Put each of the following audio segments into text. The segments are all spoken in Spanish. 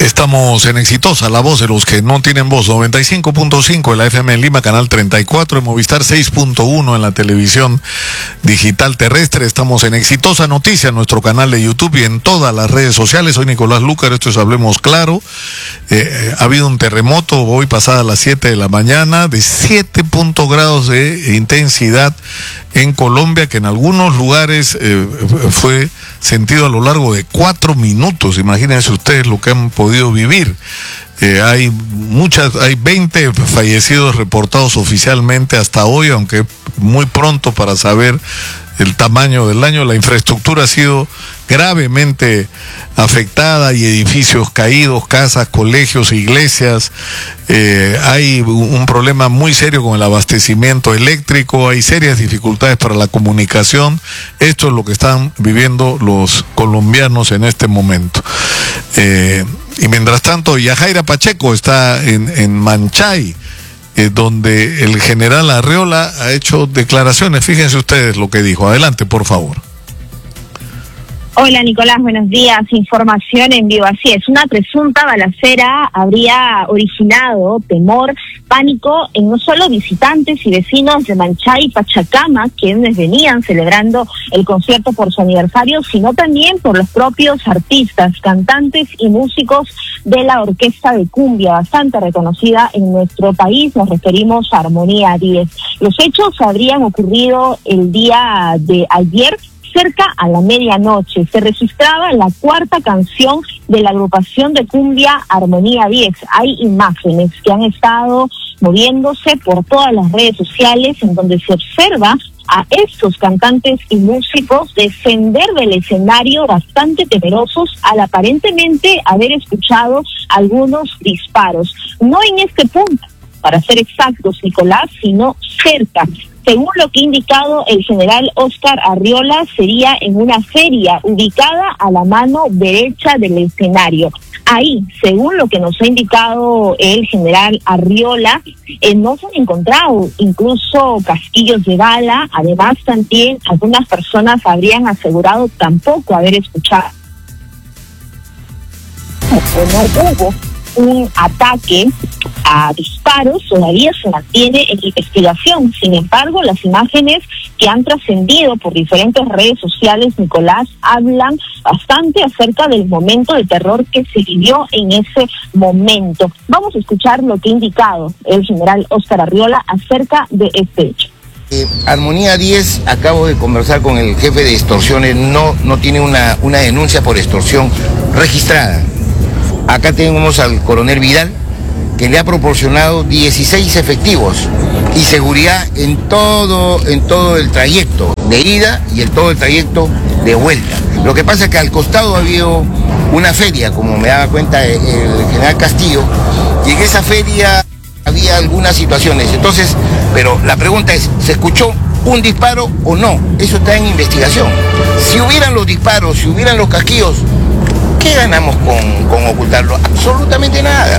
Estamos en Exitosa, la voz de los que no tienen voz, 95.5 en la FM en Lima, canal 34, en Movistar 6.1 en la televisión digital terrestre. Estamos en Exitosa Noticias, nuestro canal de YouTube y en todas las redes sociales. Soy Nicolás Lucar, esto es Hablemos Claro. Ha habido un terremoto hoy pasada las 7 de la mañana de 7 grados de intensidad en Colombia, que en algunos lugares fue sentido a lo largo de 4 minutos. Imagínense ustedes lo que han podido vivir. Hay 20 fallecidos reportados oficialmente hasta hoy, aunque muy pronto para saber el tamaño del daño. La infraestructura ha sido gravemente afectada, y edificios caídos, casas, colegios, iglesias. Hay un problema muy serio con el abastecimiento eléctrico, hay serias dificultades para la comunicación. Esto es lo que están viviendo los colombianos en este momento. Y mientras tanto, Yajaira Pacheco está en Manchay, donde el general Arriola ha hecho declaraciones. Fíjense ustedes lo que dijo. Adelante, por favor. Hola Nicolás, buenos días. Información en vivo. Así es, una presunta balacera habría originado temor, pánico en no solo visitantes y vecinos de Manchay y Pachacama, quienes venían celebrando el concierto por su aniversario, sino también por los propios artistas, cantantes y músicos de la orquesta de cumbia, bastante reconocida en nuestro país. Nos referimos a Armonía 10. Los hechos habrían ocurrido el día de ayer, cerca a la medianoche. Se registraba la cuarta canción de la agrupación de cumbia Armonía 10. Hay imágenes que han estado moviéndose por todas las redes sociales, en donde se observa a estos cantantes y músicos descender del escenario bastante temerosos al aparentemente haber escuchado algunos disparos. No en este punto, para ser exactos, Nicolás, sino cerca. Según lo que ha indicado el general Óscar Arriola, sería en una feria ubicada a la mano derecha del escenario. Ahí, según lo que nos ha indicado el general Arriola, no se han encontrado incluso casquillos de bala. Además, también algunas personas habrían asegurado tampoco haber escuchado o no hubo un ataque a disparos. Todavía se mantiene en investigación. Sin embargo, las imágenes que han trascendido por diferentes redes sociales, Nicolás, hablan bastante acerca del momento de terror que se vivió en ese momento. Vamos a escuchar lo que ha indicado el general Óscar Arriola acerca de este hecho. Armonía 10, acabo de conversar con el jefe de extorsiones, no tiene una denuncia por extorsión registrada. Acá tenemos al coronel Vidal, que le ha proporcionado 16 efectivos y seguridad en todo el trayecto de ida y en todo el trayecto de vuelta. Lo que pasa es que al costado había una feria, como me daba cuenta el general Castillo, y en esa feria había algunas situaciones. Entonces, pero la pregunta es, ¿se escuchó un disparo o no? Eso está en investigación. Si hubieran los disparos, si hubieran los casquillos, ¿qué ganamos con ocultarlo? Absolutamente nada.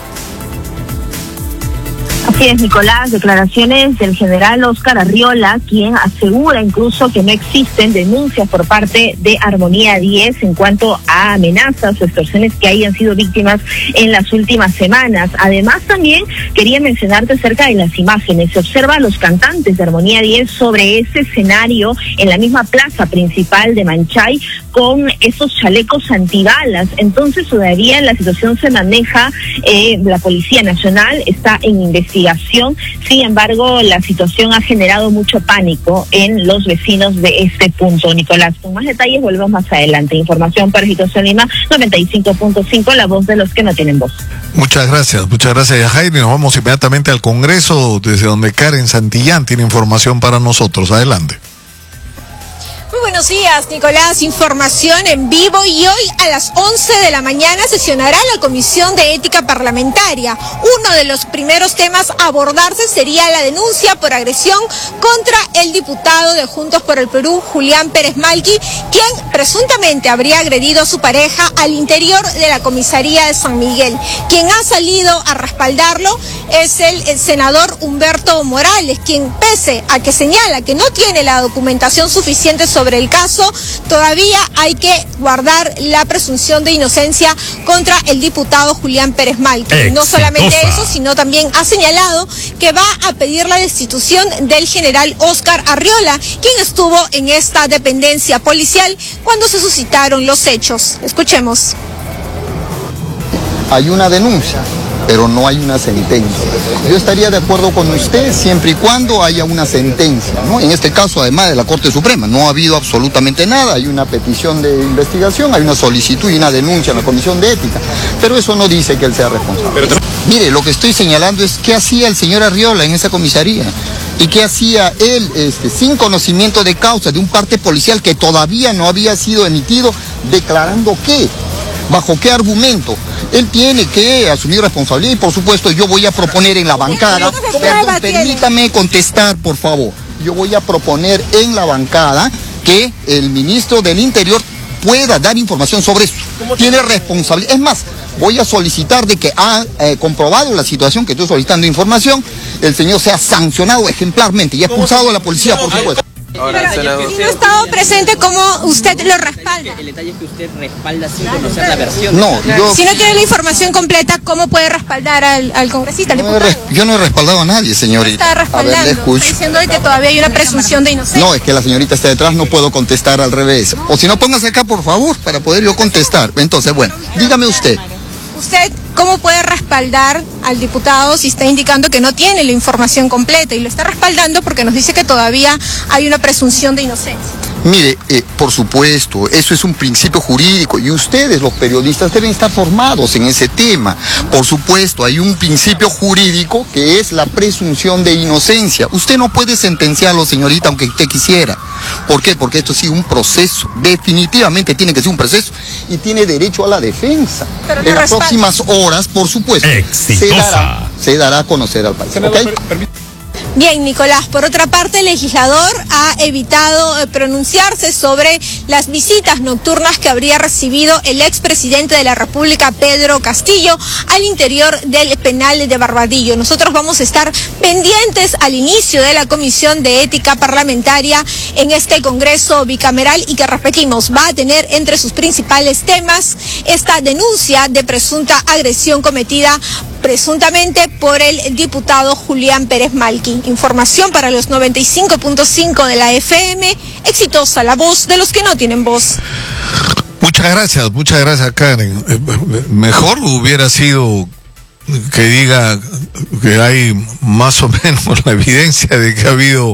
Así es, Nicolás, declaraciones del general Óscar Arriola, quien asegura incluso que no existen denuncias por parte de Armonía 10 en cuanto a amenazas o extorsiones que hayan sido víctimas en las últimas semanas. Además, también quería mencionarte acerca de las imágenes. Se observa a los cantantes de Armonía 10 sobre ese escenario en la misma plaza principal de Manchay con esos chalecos antibalas. Entonces, todavía la situación se maneja, la Policía Nacional está en investigación. Sin embargo, la situación ha generado mucho pánico en los vecinos de este punto. Nicolás, con más detalles volvemos más adelante. Información para Exitosa Lima, 95.5, la voz de los que no tienen voz. Muchas gracias, Yajaira. Nos vamos inmediatamente al Congreso, desde donde Karen Santillán tiene información para nosotros. Adelante. Muy buenos días, Nicolás. Información en vivo, y hoy a las 11 de la mañana sesionará la Comisión de Ética Parlamentaria. Uno de los primeros temas a abordarse sería la denuncia por agresión contra el diputado de Juntos por el Perú, Julián Pérez Malqui, quien presuntamente habría agredido a su pareja al interior de la comisaría de San Miguel. Quien ha salido a respaldarlo es el senador Humberto Morales, quien, pese a que señala que no tiene la documentación suficiente sobre el el caso, todavía hay que guardar la presunción de inocencia contra el diputado Julián Pérez Malqui. No solamente eso, sino también ha señalado que va a pedir la destitución del general Óscar Arriola, quien estuvo en esta dependencia policial cuando se suscitaron los hechos. Escuchemos. Hay una denuncia, pero no hay una sentencia. Yo estaría de acuerdo con usted siempre y cuando haya una sentencia, ¿no? En este caso, además de la Corte Suprema, no ha habido absolutamente nada. Hay una petición de investigación, hay una solicitud y una denuncia en la Comisión de Ética, pero eso no dice que él sea responsable. Mire, lo que estoy señalando es qué hacía el señor Arriola en esa comisaría y qué hacía él sin conocimiento de causa de un parte policial que todavía no había sido emitido, declarando qué, bajo qué argumento. Él tiene que asumir responsabilidad y por supuesto yo voy a proponer en la bancada, permítame contestar por favor, yo voy a proponer en la bancada que el ministro del Interior pueda dar información sobre eso. Tiene responsabilidad, es más, voy a solicitar de que ha comprobado la situación que estoy solicitando información, el señor sea sancionado ejemplarmente y expulsado de la policía por supuesto. Ahora, si no ha estado presente, ¿cómo usted lo respalda? El detalle es que usted respalda sin conocer la versión. No, si no tiene la información completa, ¿cómo puede respaldar al congresista, al diputado? Yo no he respaldado a nadie, señorita. Está respaldando, está diciendo que todavía hay una presunción de inocencia. No, es que la señorita está detrás, no puedo contestar al revés. O si no, póngase acá, por favor, para poder yo contestar. Entonces, bueno, dígame usted. ¿Usted cómo puede respaldar al diputado si está indicando que no tiene la información completa y lo está respaldando porque nos dice que todavía hay una presunción de inocencia? Mire, por supuesto, eso es un principio jurídico y ustedes, los periodistas, deben estar formados en ese tema. Por supuesto, hay un principio jurídico que es la presunción de inocencia. Usted no puede sentenciarlo, señorita, aunque usted quisiera. ¿Por qué? Porque esto sí es un proceso. Definitivamente tiene que ser un proceso y tiene derecho a la defensa. Pero en las próximas horas, por supuesto, se dará a conocer al país. ¿Okay? Bien, Nicolás, por otra parte, el legislador ha evitado pronunciarse sobre las visitas nocturnas que habría recibido el expresidente de la República, Pedro Castillo, al interior del penal de Barbadillo. Nosotros vamos a estar pendientes al inicio de la Comisión de Ética Parlamentaria en este Congreso bicameral y que, repetimos, va a tener entre sus principales temas esta denuncia de presunta agresión cometida presuntamente por el diputado Julián Pérez Malqui. Información para los 95.5 de la FM, exitosa, la voz de los que no tienen voz. Muchas gracias Karen. Mejor hubiera sido que diga que hay más o menos la evidencia de que ha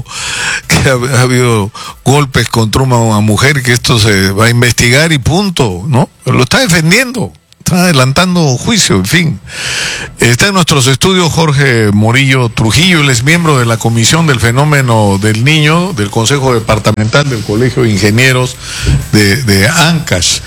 habido golpes contra una mujer, que esto se va a investigar y punto, ¿no? Lo está defendiendo. Está adelantando juicio, en fin. Está en nuestros estudios Jorge Morillo Trujillo, él es miembro de la Comisión del Fenómeno del Niño, del Consejo Departamental del Colegio de Ingenieros de Ancash.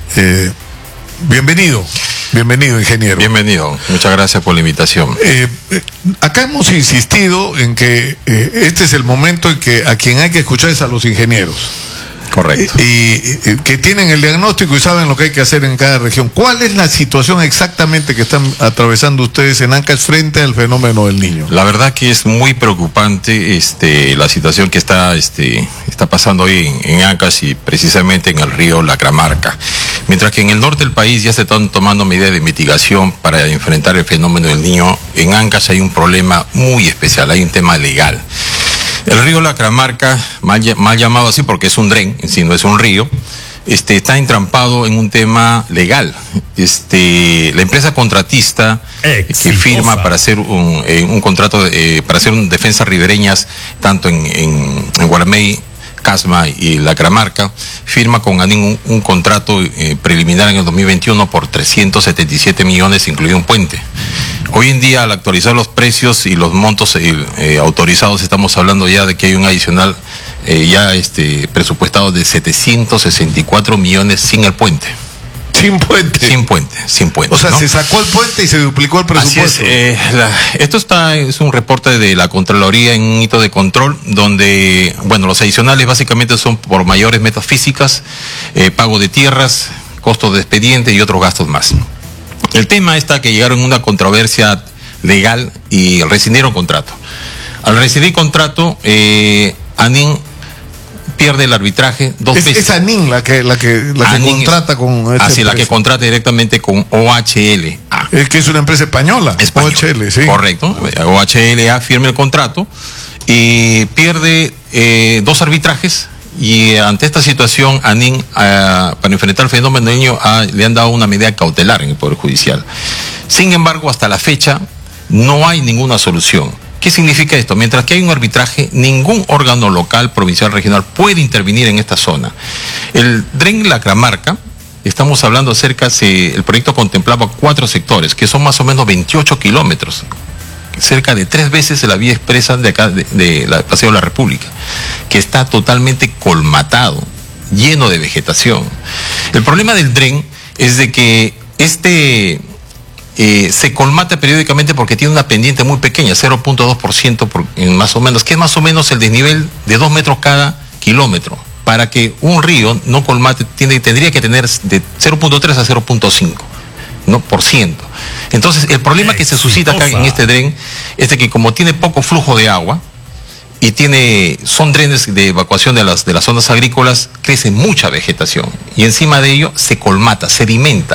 Bienvenido, ingeniero. Bienvenido, muchas gracias por la invitación. Acá hemos insistido en que este es el momento en que a quien hay que escuchar es a los ingenieros. Correcto. Y que tienen el diagnóstico y saben lo que hay que hacer en cada región. ¿Cuál es la situación exactamente que están atravesando ustedes en Ancash frente al fenómeno del niño? La verdad que es muy preocupante la situación que está pasando hoy en Ancash y precisamente en el río Lacramarca. Mientras que en el norte del país ya se están tomando medidas de mitigación para enfrentar el fenómeno del niño, en Ancash hay un problema muy especial, hay un tema legal. El río Lacramarca, mal llamado así porque es un dren, en sí no es un río, está entrampado en un tema legal. La empresa contratista que firma para hacer un contrato para hacer defensas ribereñas tanto en Guaramey, Casma y Lacramarca, firma con ANIN un contrato preliminar en el 2021 por 377 millones, incluido un puente. Hoy en día, al actualizar los precios y los montos autorizados, estamos hablando ya de que hay un adicional presupuestado de 764 millones sin el puente. Sin puente. Sin puente. O sea, ¿no? se sacó el puente y se duplicó el presupuesto. Así es un reporte de la Contraloría en un hito de control, donde, los adicionales básicamente son por mayores metas físicas, pago de tierras, costos de expediente y otros gastos más. El tema está que llegaron a una controversia legal y rescindieron contrato. Al rescindir contrato, ANIN pierde el arbitraje dos veces. Es ANIN la que contrata con así, la que contrata directamente con OHLA. Es que es una empresa española. OHL, sí. Correcto. OHLA firma el contrato y pierde 2 arbitrajes. Y ante esta situación, ANIN, para enfrentar el fenómeno del Niño, le han dado una medida cautelar en el Poder Judicial. Sin embargo, hasta la fecha, no hay ninguna solución. ¿Qué significa esto? Mientras que hay un arbitraje, ningún órgano local, provincial, regional puede intervenir en esta zona. El DREN Lacramarca, estamos hablando el proyecto contemplaba 4 sectores, que son más o menos 28 kilómetros. Cerca de 3 veces la vía expresa de acá, de la Paseo de la República, que está totalmente colmatado, lleno de vegetación. El problema del DREN es de que se colmata periódicamente porque tiene una pendiente muy pequeña, 0.2% más o menos, que es más o menos el desnivel de 2 metros cada kilómetro. Para que un río no colmate, tendría que tener de 0.3 a 0.5%. ¿no? %. Entonces, el problema que se suscita acá en este dren es de que como tiene poco flujo de agua y son drenes de evacuación de las zonas agrícolas, crece mucha vegetación y encima de ello se colmata, sedimenta.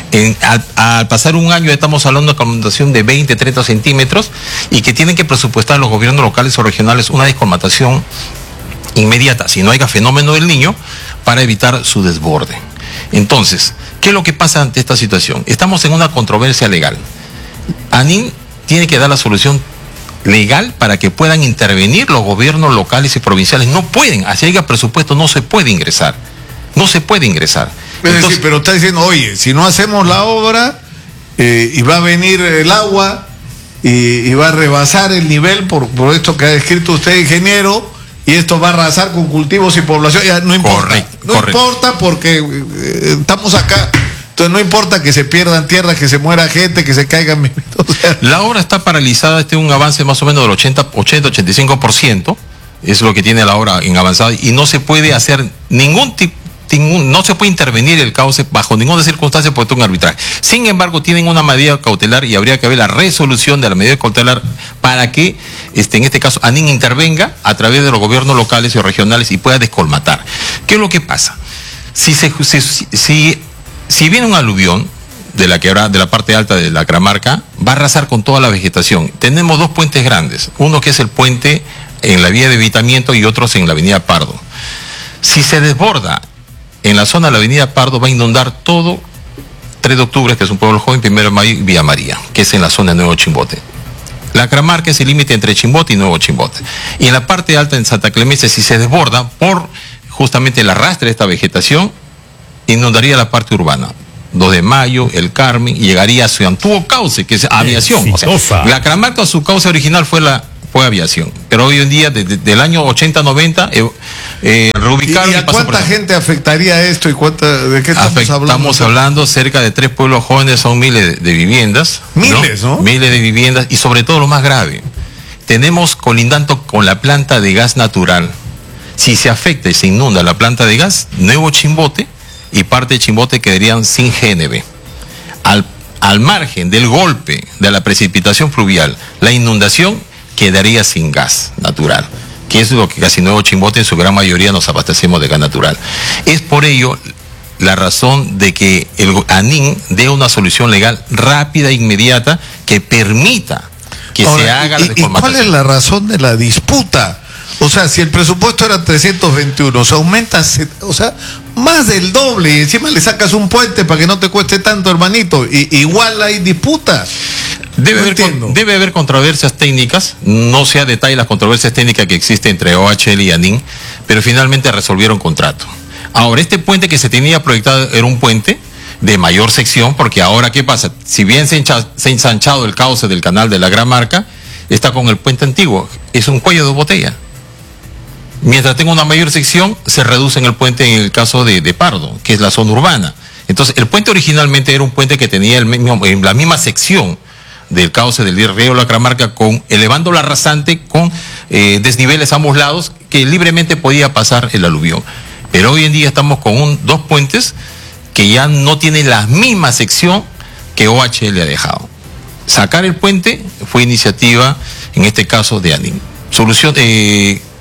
Al pasar un año estamos hablando de una colmatación de 20, 30 centímetros y que tienen que presupuestar los gobiernos locales o regionales una descolmatación inmediata, si no haya fenómeno del Niño, para evitar su desborde. Entonces, ¿qué es lo que pasa ante esta situación? Estamos en una controversia legal. ANIN tiene que dar la solución legal para que puedan intervenir los gobiernos locales y provinciales. No pueden, así haya presupuesto, no se puede ingresar. No se puede ingresar. Entonces, pero está diciendo, oye, si no hacemos la obra y va a venir el agua y va a rebasar el nivel por esto que ha descrito usted, ingeniero, y esto va a arrasar con cultivos y población, ya no importa. Correcto. Importa porque estamos acá. Entonces no importa que se pierdan tierras, que se muera gente, que se caigan. O sea, la obra está paralizada, un avance más o menos del 80-85%, es lo que tiene la obra en avanzada, y no se puede hacer no se puede intervenir el cauce bajo ninguna circunstancia por un arbitraje. Sin embargo, tienen una medida cautelar y habría que ver la resolución de la medida cautelar para que, en este caso, ANIN intervenga a través de los gobiernos locales y regionales y pueda descolmatar. ¿Qué es lo que pasa? Si viene un aluvión de la parte alta de la Lacramarca, va a arrasar con toda la vegetación. Tenemos 2 puentes grandes, uno que es el puente en la vía de evitamiento y otros en la avenida Pardo. Si se desborda en la zona de la avenida Pardo, va a inundar todo 3 de octubre, que es un pueblo joven, 1 de mayo y Villa María, que es en la zona de Nuevo Chimbote. Lacramarca es el límite entre Chimbote y Nuevo Chimbote. Y en la parte alta, en Santa Clemencia, si se desborda por justamente el arrastre de esta vegetación, inundaría la parte urbana. 2 de Mayo, El Carmen, y llegaría a su antiguo cauce, que es aviación. O sea, Lacramarca, su cauce original fue aviación, pero hoy en día, desde el año 80-90, reubicaron. ¿Y a cuánta gente afectaría esto y de qué estamos hablando? Estamos hablando cerca de 3 pueblos jóvenes, son miles de viviendas. Miles, ¿no? Miles de viviendas, y sobre todo lo más grave, tenemos colindando con la planta de gas natural. Si se afecta y se inunda la planta de gas, Nuevo Chimbote y parte de Chimbote quedarían sin GNB. Al margen del golpe de la precipitación fluvial, la inundación quedaría sin gas natural, que es lo que casi Nuevo Chimbote en su gran mayoría nos abastecemos de gas natural. Es por ello la razón de que el ANIN dé una solución legal rápida e inmediata que permita que se haga la descolmatación. ¿Y cuál es la razón de la disputa? O sea, si el presupuesto era 321, se aumenta, más del doble, y encima le sacas un puente para que no te cueste tanto, hermanito, y igual hay disputas. Debe haber controversias técnicas, no sé a detalle las controversias técnicas que existen entre OHL y ANIN, pero finalmente resolvieron contrato. Ahora, este puente que se tenía proyectado era un puente de mayor sección, porque ahora, ¿qué pasa? Si bien se ha ensanchado el cauce del canal de la Lacramarca, está con el puente antiguo, es un cuello de botella. Mientras tenga una mayor sección, se reduce en el puente en el caso de Pardo, que es la zona urbana. Entonces, el puente originalmente era un puente que tenía la misma sección del cauce del río Lacramarca, elevando la rasante con desniveles a ambos lados, que libremente podía pasar el aluvión. Pero hoy en día estamos con 2 puentes que ya no tienen la misma sección que OHL ha dejado. Sacar el puente fue iniciativa, en este caso, de ANIN.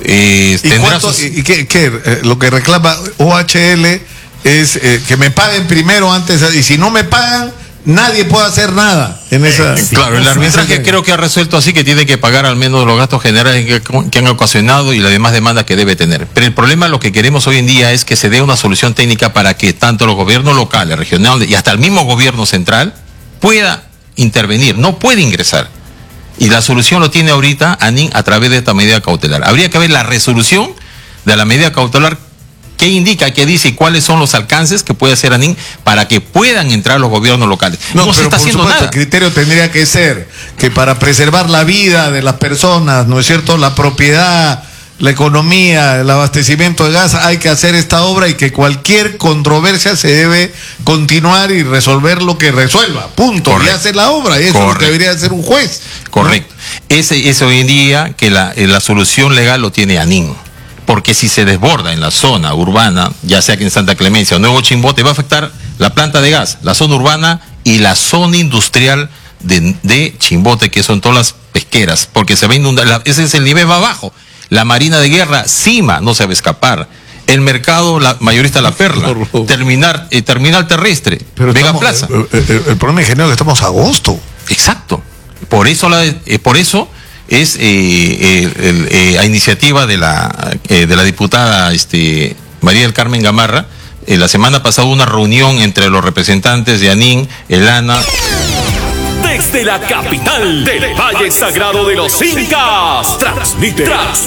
¿Y lo que reclama OHL es que me paguen primero antes, y si no me pagan, nadie puede hacer nada en esa. Claro, el arbitraje creo que ha resuelto así que tiene que pagar al menos los gastos generales que han ocasionado y las demás demandas que debe tener. Pero el problema, lo que queremos hoy en día es que se dé una solución técnica para que tanto los gobiernos locales, regionales y hasta el mismo gobierno central pueda intervenir, no puede ingresar. Y la solución lo tiene ahorita ANIN a través de esta medida cautelar. Habría que ver la resolución de la medida cautelar. ¿Qué indica, qué dice y cuáles son los alcances que puede hacer ANIN para que puedan entrar los gobiernos locales? No se está haciendo nada. El criterio tendría que ser que para preservar la vida de las personas, ¿no es cierto?, la propiedad, la economía, el abastecimiento de gas, hay que hacer esta obra y que cualquier controversia se debe continuar y resolver lo que resuelva. Punto. Correcto. Y hacer la obra. Y eso es lo que debería hacer un juez. Correcto. ¿No? Ese hoy en día que la solución legal lo tiene ANIN. Porque si se desborda en la zona urbana, ya sea que en Santa Clemencia o Nuevo Chimbote, va a afectar la planta de gas, la zona urbana y la zona industrial de Chimbote, que son todas las pesqueras, porque se va a inundar, ese es el nivel más bajo. La Marina de Guerra, Cima, no se va a escapar. El mercado mayorista La Perla, terminal terrestre, pero Vega Plaza. El problema, ingeniero, es que estamos a agosto. Exacto. Por eso es a iniciativa de la diputada María del Carmen Gamarra, la semana pasada una reunión entre los representantes de ANIN, ELANA. Desde la capital del Valle Sagrado de los Incas, transmite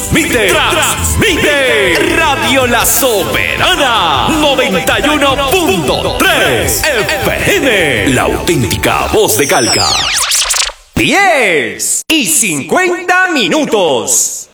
Radio La Soberana 91.3 FM, la auténtica voz de Calca. 10:50 minutos.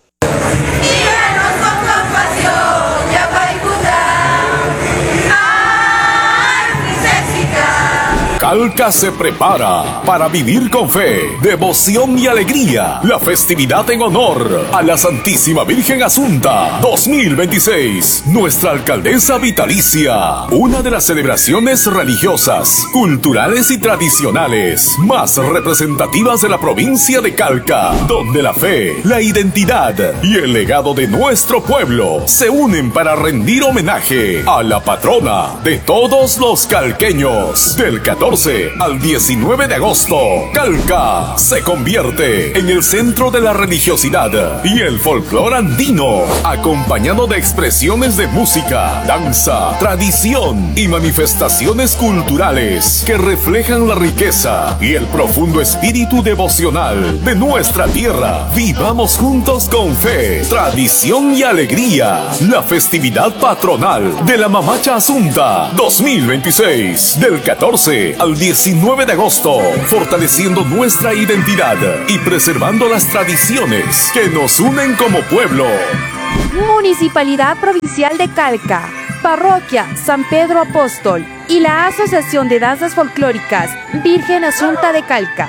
Calca se prepara para vivir con fe, devoción y alegría la festividad en honor a la Santísima Virgen Asunta 2026, nuestra alcaldesa vitalicia, una de las celebraciones religiosas, culturales y tradicionales más representativas de la provincia de Calca, donde la fe, la identidad y el legado de nuestro pueblo se unen para rendir homenaje a la patrona de todos los calqueños. Del 14 al 19 de agosto, Calca se convierte en el centro de la religiosidad y el folclore andino, acompañado de expresiones de música, danza, tradición y manifestaciones culturales que reflejan la riqueza y el profundo espíritu devocional de nuestra tierra. Vivamos juntos con fe, tradición y alegría la festividad patronal de la Mamacha Asunta 2026, del 14 al 19 de agosto, fortaleciendo nuestra identidad y preservando las tradiciones que nos unen como pueblo. Municipalidad Provincial de Calca, Parroquia San Pedro Apóstol y la Asociación de Danzas Folclóricas Virgen Asunta de Calca.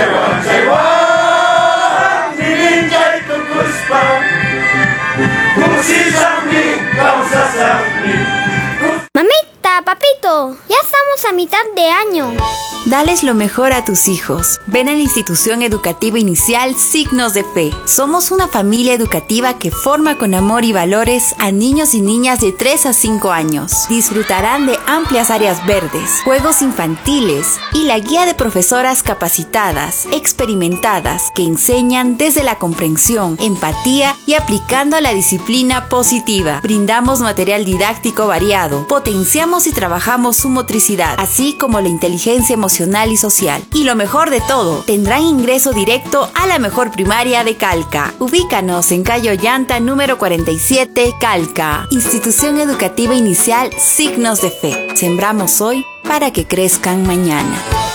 Mamita, papito, ya estamos a mitad de año. Dales lo mejor a tus hijos. Ven a la institución educativa inicial Signos de Fe. Somos una familia educativa que forma con amor y valores a niños y niñas de 3 a 5 años. Disfrutarán de amplias áreas verdes, juegos infantiles y la guía de profesoras capacitadas, experimentadas, que enseñan desde la comprensión, empatía y aplicando la disciplina positiva. Brindamos material didáctico variado, potenciamos y trabajamos su motricidad, así como la inteligencia emocional y social. Y lo mejor de todo, tendrán ingreso directo a la mejor primaria de Calca. Ubícanos en calle Ollanta número 47, Calca. Institución Educativa Inicial Signos de Fe. Sembramos hoy para que crezcan mañana.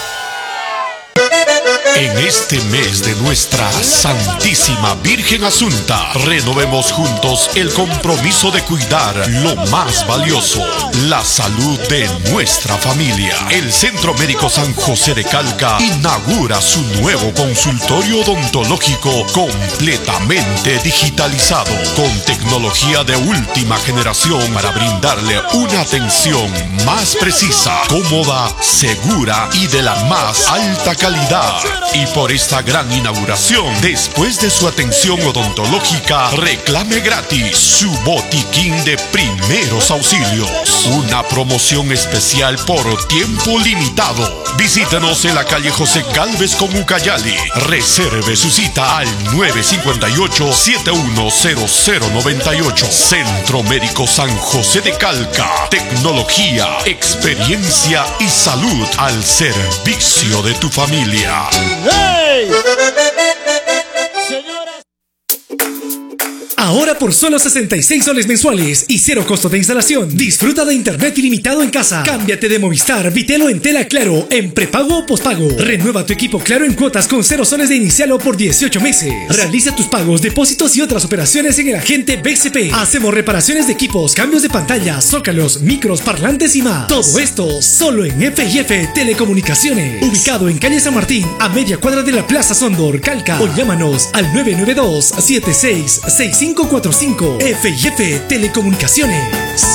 En este mes de nuestra Santísima Virgen Asunta, renovemos juntos el compromiso de cuidar lo más valioso, la salud de nuestra familia. El Centro Médico San José de Calca inaugura su nuevo consultorio odontológico completamente digitalizado, con tecnología de última generación para brindarle una atención más precisa, cómoda, segura y de la más alta calidad. Y por esta gran inauguración, después de su atención odontológica, reclame gratis su botiquín de primeros auxilios. Una promoción especial por tiempo limitado. Visítanos en la calle José Galvez con Ucayali. Reserve su cita al 958-710098. Centro Médico San José de Calca. Tecnología, experiencia y salud al servicio de tu familia. ¡Hey! Ahora por solo 66 soles mensuales y cero costo de instalación, disfruta de internet ilimitado en casa. Cámbiate de Movistar, Vitelo en tela Claro, en prepago o pospago. Renueva tu equipo Claro en cuotas con 0 soles de inicial o por 18 meses. Realiza tus pagos, depósitos y otras operaciones en el agente BCP. Hacemos reparaciones de equipos, cambios de pantalla, zócalos, micros, parlantes y más. Todo esto solo en F&F Telecomunicaciones. Ubicado en calle San Martín, a media cuadra de la Plaza Sondor, Calca. O llámanos al 992-766545. F&F Telecomunicaciones.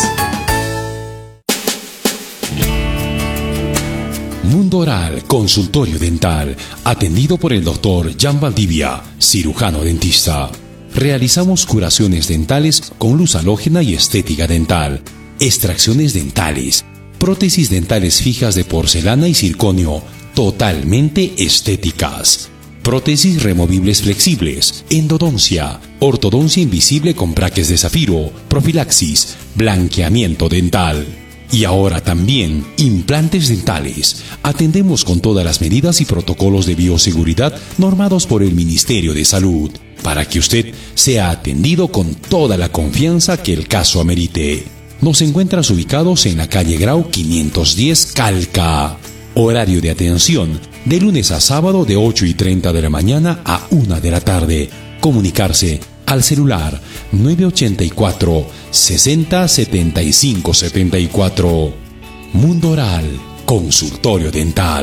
Mundo Oral, consultorio dental, atendido por el doctor Jan Valdivia, cirujano dentista. Realizamos curaciones dentales con luz halógena y estética dental, extracciones dentales, prótesis dentales fijas de porcelana y circonio, totalmente estéticas. Prótesis removibles flexibles, endodoncia, ortodoncia invisible con braques de zafiro, profilaxis, blanqueamiento dental. Y ahora también implantes dentales. Atendemos con todas las medidas y protocolos de bioseguridad normados por el Ministerio de Salud, para que usted sea atendido con toda la confianza que el caso amerite. Nos encuentras ubicados en la calle Grau 510 Calca. Horario de atención de lunes a sábado de 8:30 de la mañana a 1 de la tarde. Comunicarse al celular 984 60 75 74. Mundo Oral, consultorio dental.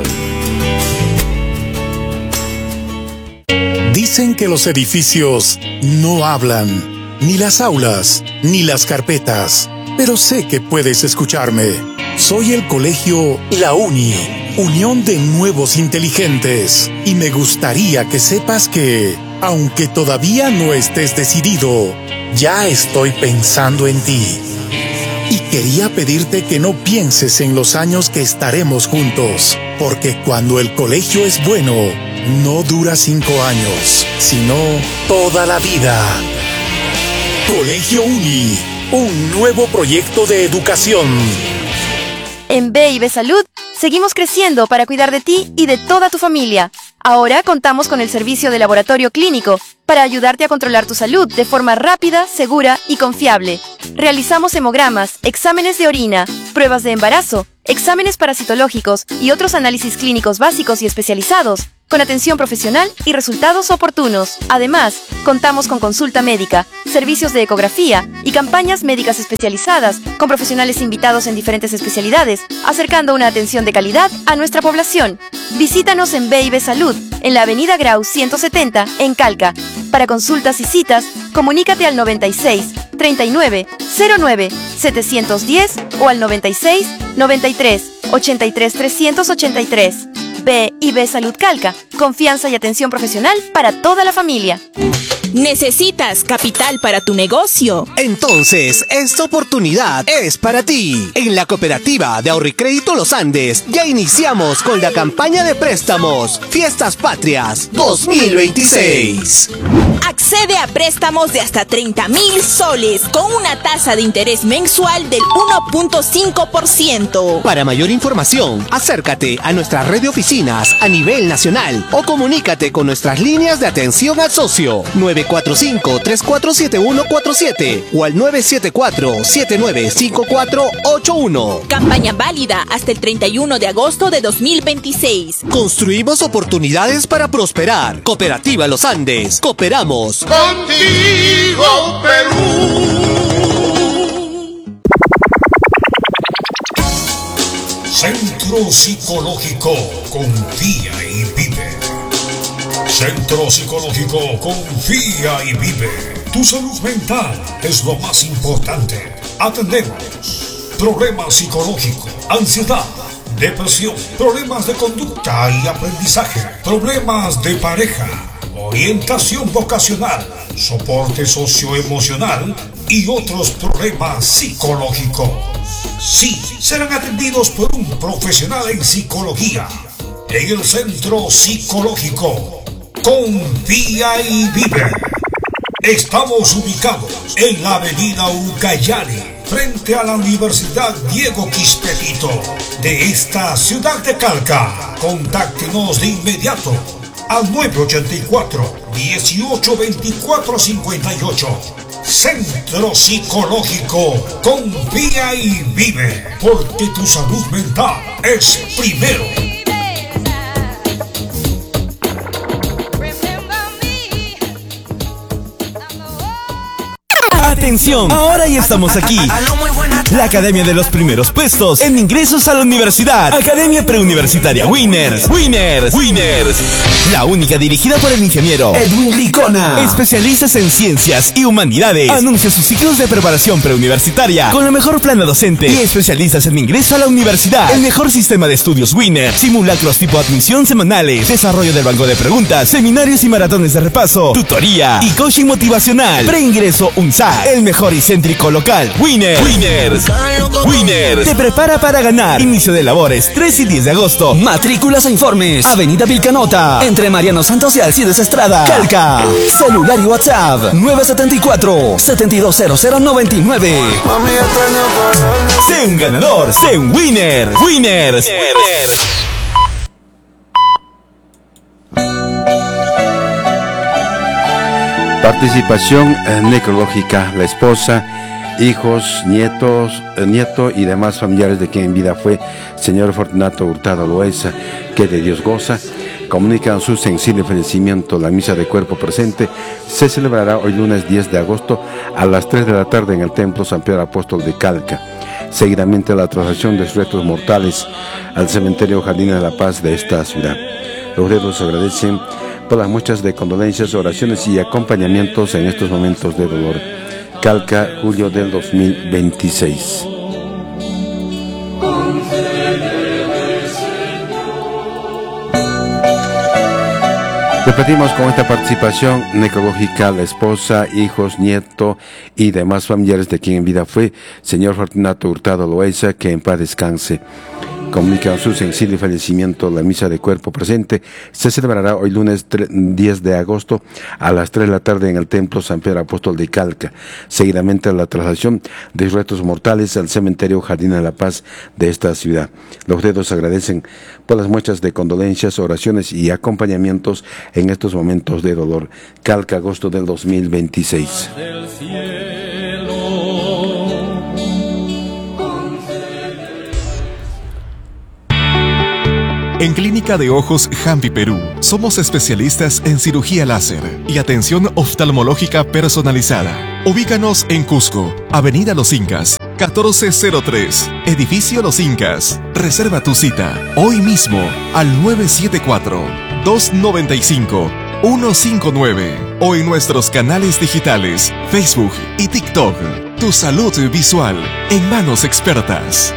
Dicen que los edificios no hablan, ni las aulas, ni las carpetas, pero sé que puedes escucharme. Soy el colegio La Uni, Unión de Nuevos Inteligentes, y me gustaría que sepas que, aunque todavía no estés decidido, ya estoy pensando en ti. Y quería pedirte que no pienses en los años que estaremos juntos, porque cuando el colegio es bueno, no dura 5 años, sino toda la vida. Colegio Uni, un nuevo proyecto de educación. En B&B Salud, seguimos creciendo para cuidar de ti y de toda tu familia. Ahora contamos con el servicio de laboratorio clínico para ayudarte a controlar tu salud de forma rápida, segura y confiable. Realizamos hemogramas, exámenes de orina, pruebas de embarazo, exámenes parasitológicos y otros análisis clínicos básicos y especializados, con atención profesional y resultados oportunos. Además, contamos con consulta médica, servicios de ecografía y campañas médicas especializadas con profesionales invitados en diferentes especialidades, acercando una atención de calidad a nuestra población. Visítanos en B&B Salud, en la avenida Grau 170, en Calca. Para consultas y citas, comunícate al 96 39 09 710 o al 96 93 83 383. B&B Salud Calca, confianza y atención profesional para toda la familia. ¿Necesitas capital para tu negocio? Entonces, esta oportunidad es para ti. En la Cooperativa de Ahorro y Crédito Los Andes ya iniciamos con la campaña de préstamos Fiestas Patrias 2026. Accede a préstamos de hasta 30,000 soles con una tasa de interés mensual del 1.5%. Para mayor información, acércate a nuestra red de oficinas a nivel nacional o comunícate con nuestras líneas de atención al socio 945-347147 o al 974-795481. Campaña válida hasta el 31 de agosto de 2026. Construimos oportunidades para prosperar. Cooperativa Los Andes. Cooperamos contigo, Perú. Centro Psicológico Confía y Vive. Centro Psicológico Confía y Vive. Tu salud mental es lo más importante. Atendemos problemas psicológicos, ansiedad, depresión, problemas de conducta y aprendizaje, problemas de pareja, orientación vocacional, soporte socioemocional y otros problemas psicológicos. Sí, serán atendidos por un profesional en psicología en el Centro Psicológico Confía y Vive. Estamos ubicados en la avenida Ucayali, frente a la Universidad Diego Quispe de esta ciudad de Calca. Contáctenos de inmediato al 984-1824-58. Centro Psicológico Confía y Vive, porque tu salud mental es primero. ¡Atención! Ahora ya estamos aquí. La Academia de los Primeros Puestos en ingresos a la universidad. Academia Preuniversitaria Winners. Winners. Winners. La única dirigida por el ingeniero Edwin Licona. Especialistas en ciencias y humanidades. Anuncia sus ciclos de preparación preuniversitaria con la mejor plana docente y especialistas en ingreso a la universidad. El mejor sistema de estudios Winners. Simulacros tipo admisión semanales. Desarrollo del banco de preguntas. Seminarios y maratones de repaso. Tutoría y coaching motivacional. Preingreso UNSAC. El mejor y céntrico local. Winners. Winners. Winners. Te prepara para ganar. Inicio de labores 3 y 10 de agosto. Matrículas e informes. Avenida Vilcanota. Entre Mariano Santos y Alcides Estrada. Calca. Celular y WhatsApp. 974-720099. Sé un ganador. Sé un winner. Winners. Participación necrológica. La esposa, hijos, nieto y demás familiares de quien en vida fue señor Fortunato Hurtado Loaiza, que de Dios goza, comunican su sensible fallecimiento. La misa de cuerpo presente se celebrará hoy lunes 10 de agosto a las 3 de la tarde en el Templo San Pedro Apóstol de Calca. Seguidamente la trasladación de sus restos mortales al cementerio Jardín de la Paz de esta ciudad. Los dedos agradecen por las muestras de condolencias, oraciones y acompañamientos en estos momentos de dolor. Calca, julio del 2026. Repetimos con esta participación necrológica la esposa, hijos, nieto y demás familiares de quien en vida fue señor Fortunato Hurtado Loaiza, que en paz descanse. Comunican su sensible fallecimiento. La misa de cuerpo presente se celebrará hoy lunes 10 de agosto a las 3 de la tarde en el Templo San Pedro Apóstol de Calca. Seguidamente la trasladación de sus restos mortales al cementerio Jardín de la Paz de esta ciudad. Los dedos agradecen por las muestras de condolencias, oraciones y acompañamientos en estos momentos de dolor. Calca, agosto del 2026. En Clínica de Ojos Jampi Perú, somos especialistas en cirugía láser y atención oftalmológica personalizada. Ubícanos en Cusco, Avenida Los Incas, 1403, Edificio Los Incas. Reserva tu cita hoy mismo al 974-295-159 o en nuestros canales digitales, Facebook y TikTok. Tu salud visual en manos expertas.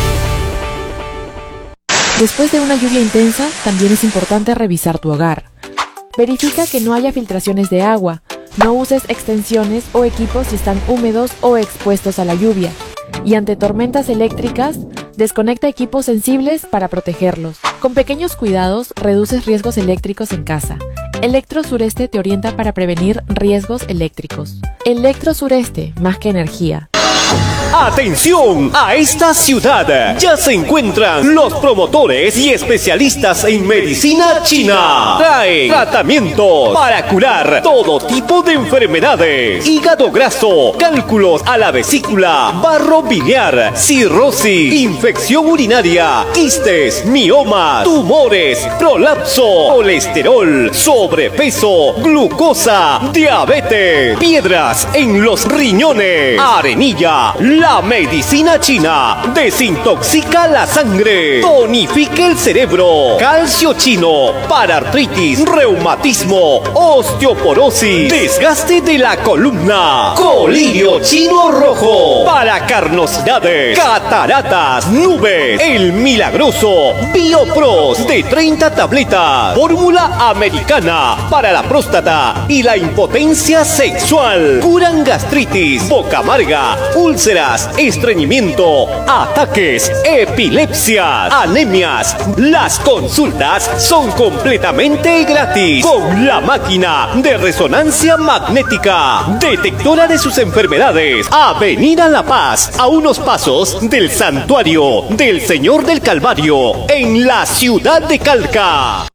Después de una lluvia intensa, también es importante revisar tu hogar. Verifica que no haya filtraciones de agua. No uses extensiones o equipos si están húmedos o expuestos a la lluvia. Y ante tormentas eléctricas, desconecta equipos sensibles para protegerlos. Con pequeños cuidados, reduces riesgos eléctricos en casa. Electro Sureste te orienta para prevenir riesgos eléctricos. Electro Sureste, más que energía. ¡Atención! A esta ciudad ya se encuentran los promotores y especialistas en medicina china. Traen tratamientos para curar todo tipo de enfermedades: hígado graso, cálculos a la vesícula, barro biliar, cirrosis, infección urinaria, quistes, miomas, tumores, prolapso, colesterol, sobrepeso, glucosa, diabetes, piedras en los riñones, arenilla, La medicina china desintoxica la sangre, tonifica el cerebro. Calcio chino para artritis, reumatismo, osteoporosis, desgaste de la columna. Colirio chino rojo para carnosidades, cataratas, nubes. El milagroso Biopros de 30 tabletas. Fórmula americana para la próstata y la impotencia sexual. Curan gastritis, boca amarga, úlceras, estreñimiento, ataques, epilepsias, anemias. Las consultas son completamente gratis con la máquina de resonancia magnética, detectora de sus enfermedades. Avenida La Paz, a unos pasos del Santuario del Señor del Calvario, en la ciudad de Calca.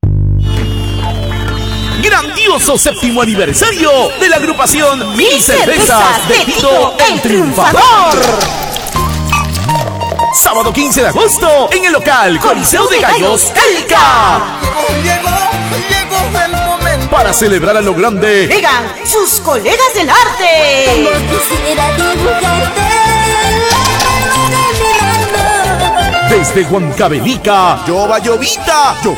Grandioso 7º aniversario de la agrupación Mil Cervezas de Tito el Triunfador. Sábado 15 de agosto en el local Coliseo de Gallos, Calca. Llegó el momento. Para celebrar a lo grande, llegan sus colegas del arte. Como quisiera dibujarte. Desde Huancavelica, Llovita,